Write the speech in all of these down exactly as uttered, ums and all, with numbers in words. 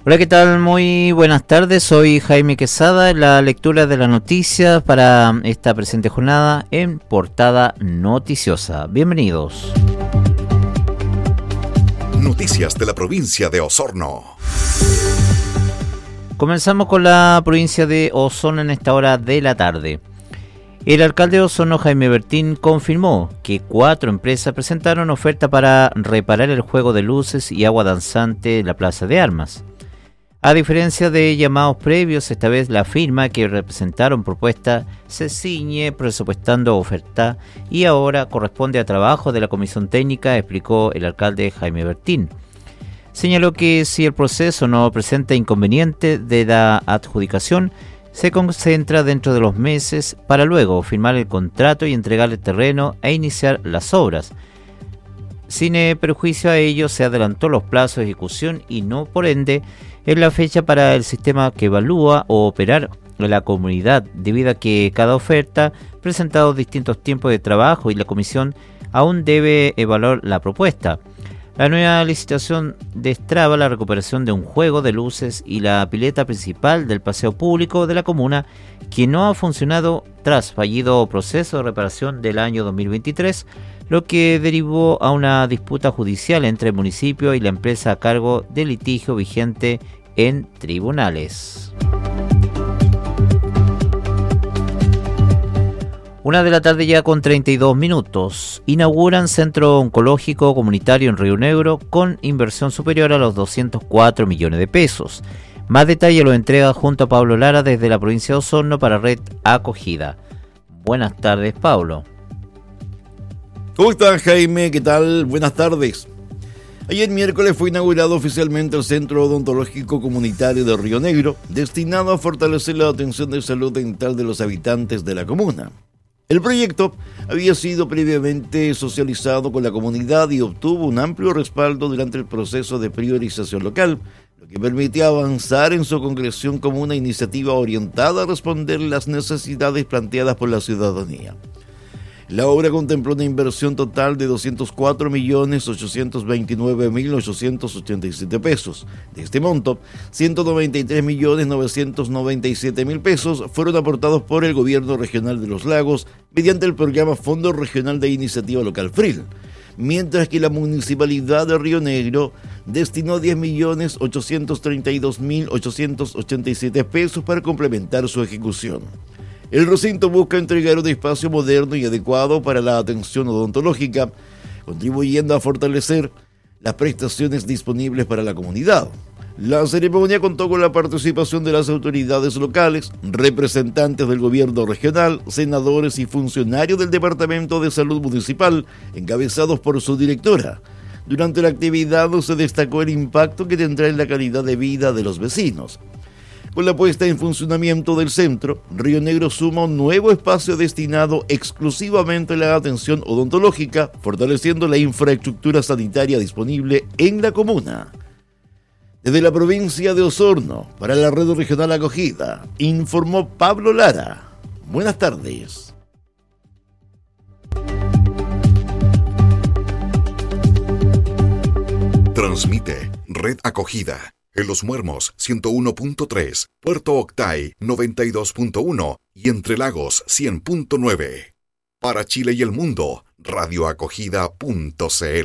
Hola, ¿qué tal? Muy buenas tardes, soy Jaime Quesada, en la lectura de las noticias para esta presente jornada en Portada Noticiosa. Bienvenidos. Noticias de la provincia de Osorno. Comenzamos con la provincia de Osorno en esta hora de la tarde. El alcalde de Osorno, Jaime Bertín, confirmó que cuatro empresas presentaron oferta para reparar el juego de luces y agua danzante en la Plaza de Armas. A diferencia de llamados previos, esta vez la firma que representaron propuesta se ciñe presupuestando oferta y ahora corresponde a trabajo de la comisión técnica, explicó el alcalde Jaime Bertín. Señaló que si el proceso no presenta inconveniente de la adjudicación, se concentra dentro de los meses para luego firmar el contrato y entregar el terreno e iniciar las obras. Sin perjuicio a ello, se adelantó los plazos de ejecución y no, por ende, es la fecha para el sistema que evalúa o operar la comunidad, debido a que cada oferta ha presentado distintos tiempos de trabajo y la comisión aún debe evaluar la propuesta. La nueva licitación destraba la recuperación de un juego de luces y la pileta principal del paseo público de la comuna, que no ha funcionado tras fallido proceso de reparación del año dos mil veintitrés, lo que derivó a una disputa judicial entre el municipio y la empresa a cargo del litigio vigente en tribunales. Una de la tarde ya con treinta y dos minutos. Inauguran centro oncológico comunitario en Río Negro con inversión superior a los doscientos cuatro millones de pesos. Más detalle lo entrega junto a Pablo Lara desde la provincia de Osorno para Red Acogida. Buenas tardes, Pablo. ¿Cómo estás, Jaime? ¿Qué tal? Buenas tardes. Ayer miércoles fue inaugurado oficialmente el Centro Odontológico Comunitario de Río Negro, destinado a fortalecer la atención de salud dental de los habitantes de la comuna. El proyecto había sido previamente socializado con la comunidad y obtuvo un amplio respaldo durante el proceso de priorización local, lo que permitió avanzar en su concreción como una iniciativa orientada a responder las necesidades planteadas por la ciudadanía. La obra contempló una inversión total de doscientos cuatro millones ochocientos veintinueve mil ochocientos ochenta y siete pesos. De este monto, ciento noventa y tres millones novecientos noventa y siete mil pesos fueron aportados por el Gobierno Regional de los Lagos mediante el programa Fondo Regional de Iniciativa Local FRIL, mientras que la Municipalidad de Río Negro destinó diez millones ochocientos treinta y dos mil ochocientos ochenta y siete pesos para complementar su ejecución. El recinto busca entregar un espacio moderno y adecuado para la atención odontológica, contribuyendo a fortalecer las prestaciones disponibles para la comunidad. La ceremonia contó con la participación de las autoridades locales, representantes del gobierno regional, senadores y funcionarios del Departamento de Salud Municipal, encabezados por su directora. Durante la actividad se destacó el impacto que tendrá en la calidad de vida de los vecinos. Con la puesta en funcionamiento del centro, Río Negro suma un nuevo espacio destinado exclusivamente a la atención odontológica, fortaleciendo la infraestructura sanitaria disponible en la comuna. Desde la provincia de Osorno, para la Red Regional Acogida, informó Pablo Lara. Buenas tardes. Transmite Red Acogida. En Los Muermos, ciento uno punto tres, Puerto Octay, noventa y dos punto uno y Entre Lagos, cien punto nueve. Para Chile y el mundo, radioacogida punto cl.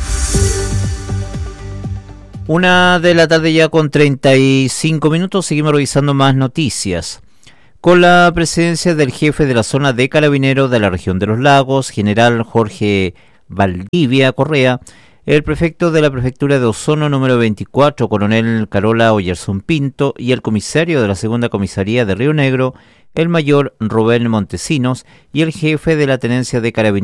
Una de la tarde ya con treinta y cinco minutos, seguimos revisando más noticias. Con la presencia del jefe de la zona de Carabineros de la región de los Lagos, general Jorge Valdivia Correa, el prefecto de la prefectura de Osorno número veinticuatro, coronel Carola Oyerson Pinto, y el comisario de la segunda comisaría de Río Negro, el mayor Rubén Montesinos, y el jefe de la tenencia de Carabineros